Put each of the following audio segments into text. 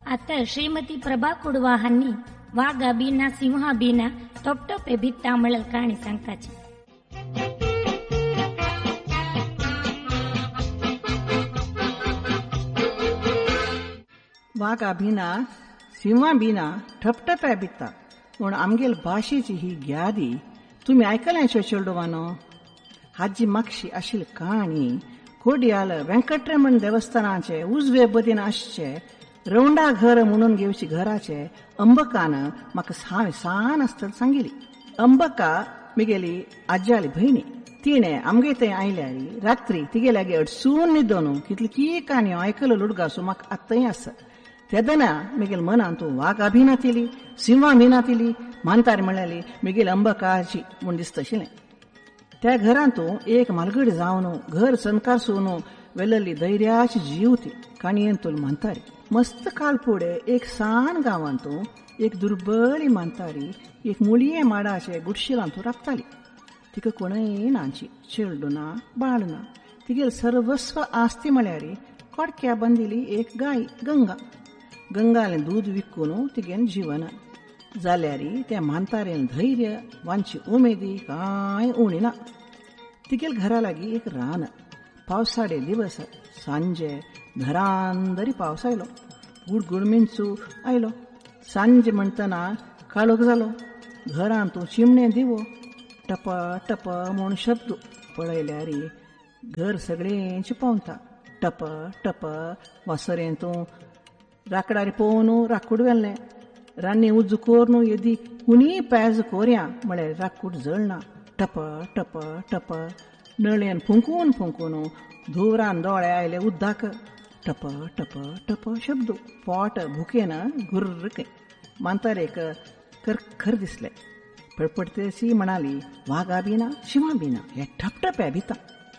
आता श्रीमती प्रभा कुडवा हांनी वाघा बिना सिंहा बिना टोपटोपे भित्ता मळल काणी सांगताची. वाघा बिना सिंहा बिना ठपठप्या भित्ता म्हूण आमगेल भाशेची ही ग्यादी तुम्ही आयकल्याच्यो चेडवानो. हाजी मागशी आशिल्ली काणी कोडियाल व्यंकटरमण देवस्थानाचे उजवे बदीन आसचे रवंडा घर म्हणून घेवची घराचे अंबकान म्हाका सान आसतना सांगिली. अंबका मिगेली आज्याली भयणी. तिणे आमगे थंय आयल्यारी रात्री तिगे लागी अडसून न्हिदोन कितली की काणी आयकलो लुडगासो म्हाका आतांय आसा. तेदना मिगेल मनान तूं वाघा भिना तिली सिंहा भिना तिली मानतारी म्हणल्याली मिगेल अंबकाची म्हूण दिसता आशिल्लें. त्या घरांत तूं एक मालगड जावन घर संस्कारसून वेलल्ली धैर्याची जीव ती काणयेन तुला मानतारी. मस्त काल फुडें एक सान गांवांत एक दुर्बळी मानतारी एक मुळये माडाचे गुडशिलांत तूं राबताली. तिका कोणय नाची चेडू ना बाळ ना. तिगेल सर्वस्व आस्ती म्हळ्यार कोडक्या बांदिली एक गाय गंगा. गंगालें दूध विकून तिगेन जीवन जाल्यारी त्या मानतारेन धैर्य वांची उमेदी कांय उणी ना. तिगेल घरा लागीं एक रान. पावसाडे दिवस सांजे धरांदरी पावस आयलो. गुडगुडमिंचू आयलो. सांजे म्हणटना काळोख जालो. घरांत तूं चिमणे दिवो टप टप म्हूण शब्द पळयल्यारी घर सगळेंच पावता. टप टप वासरेन तूं राकडारी पळोवन राकूड वेल्लें. रान्नी उज्ज कोर येदी कुणी पेज कोरया म्हळ्यार राकूड जळना. टप टप टप नळयेन फुंकून फुंकून धुवरान दोळे आयले उद्दाक. टप टप टप शब्द पोट भुकेन गुर्रके. मांतारेक खर दिसले. पडपडतेसी म्हणाली वाघा बिना शिवा बिना हे ठपठप्या भिता.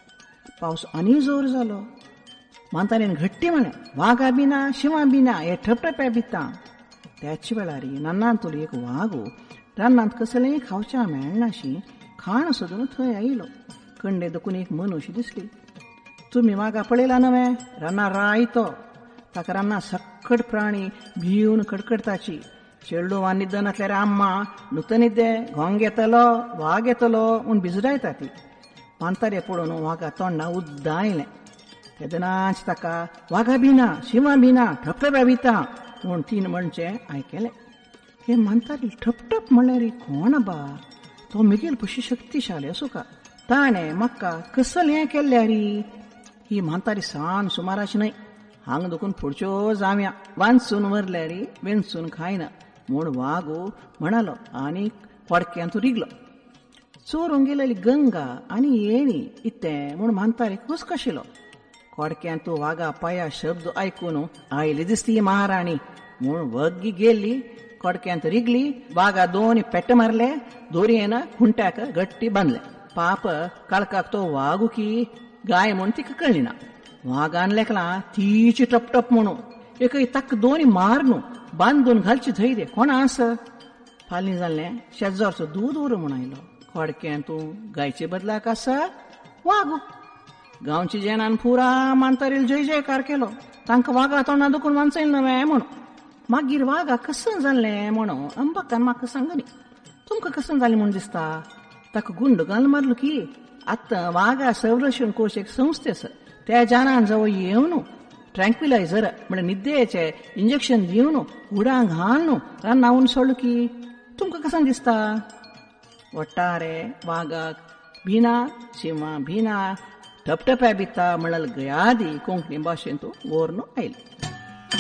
पावस आनी जोर जालो. मांतारेन घट्टी म्हणे वाघा बिना शिवा बिना हे ठपठप्या भिता. त्याच वेळारी नन्नांत तुला एक वाघू रानांत कसलेंय खावच्या मेळनाशी खाण सोदून थंय आयलो. कंडे दखून एक मनुष्य दिसली. तुम्ही वाघा पळयला नवे रानां रायतो. ताका रानां सक्कट प्राणी भिवन कडकडताची. चेडू वा निद्दनातल्यार आम्मा नुतनिद्दे घोंग येतलो वाघ येतलो म्हूण भिजडायता ती. मांतारे पळोवन वाघा तोंडा उद्दा आयलें. तेदनाच ताका वाघा भिना शिवा भिना ठपठप्या भिता म्हूण तीन म्हणचें आयकलें. हे मांतारी ठपठप म्हणल्यार कोण बा. तो मिगेल पशी शक्तिशाली असो का. ताणें म्हाका कसल हें केल्ल्यारी. ही मांतारी सान सुमाराची न्हय. हांग दुखून फुडच्यो जाव्या वांचून मरल्यारी वेंचून खायना म्हूण वाघू म्हणालो आनी कोडक्यांत रिगलो. चोरून गेलेली गंगा आनी येणी इतें म्हूण मांतारीक हुस्कशिलो. कोडक्यांत वाघा पाया शब्द आयकून आयली दिसती महाराणी म्हूण वग्गी गेल्ली. कोडक्यांत रिगली. वाघा दोन पेट्ट मारले. दोरयेन खुंट्याक गट्टी बांदले. पाप काळकाक तो वाघू की गाय म्हूण तिका कळ्ळी ना. वाघान लेखलां तीची टपटप म्हणून एकय ताक दोनी मार न्हू बांदून घालची धैर्य कोण आस. फालीं जाल्लें शेजारचो दूद उर म्हूण आयलो. कोडक्यां तूं गायचे बदलाक आसा वाघू. गांवची जेनान पुरा मांतारेल जय जयकार केलो. तांकां वाघा तोंडा दुखून वांचयलें नवें म्हणून. मागीर वाघा कसन जाल्लें म्हणून अंबकान म्हाका सांगनी. तुमकां कसन जालें म्हूण दिसता. ताका गुंड घाल मारलो की आतां वाघा संरक्षण कोश एक संस्थे आसा. त्या जानान जवळ येवन ट्रँक्विलायझर म्हणजे निद्देचे इंजेक्शन दिवन उडांक घालून रानावून सोडलो की तुमकां कसन दिसता. ಒಟ್ಟಾರೆ ವಾಗಾಕ್ ಭಿನಾ ಶಿವ ಭಿನಾ ಟಪ್ಟಪ್ಯಾ ಬಿತ್ತಾ ಮಳಲ್ ಗಯಾದಿ ಕೊಂಕಣಿ ಭಾಷೆಂತೂ ಓರ್ನು ಐಲಿ.